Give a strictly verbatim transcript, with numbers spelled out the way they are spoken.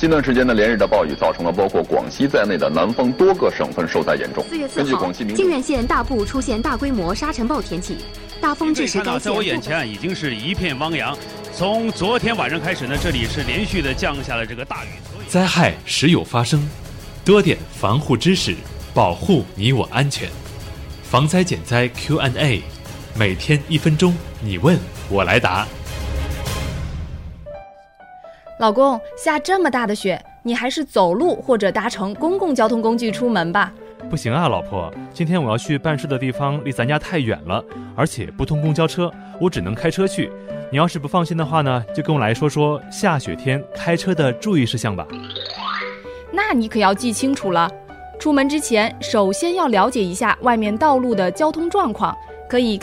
近段时间的连日的暴雨，造成了包括广西在内的南方多个省份受灾严重。 四月四号，靖远县大部出现大规模沙尘暴天气，大风致使该县。 在我眼前已经是一片汪洋。从昨天晚上开始呢，这里是连续的降下了这个大雨。 灾害时有发生，多点防护知识，保护你我安全。防灾减灾 Q and A， 每天一分钟，你问我来答。 老公，下这么大的雪，你还是走路或者搭乘公共交通工具出门吧。 不行啊，老婆，今天我要去办事的地方离咱家太远了，而且不通公交车，我只能开车去。你要是不放心的话呢，就跟我来说说下雪天开车的注意事项吧。 那你可要记清楚了，出门之前首先要了解一下外面道路的交通状况，可以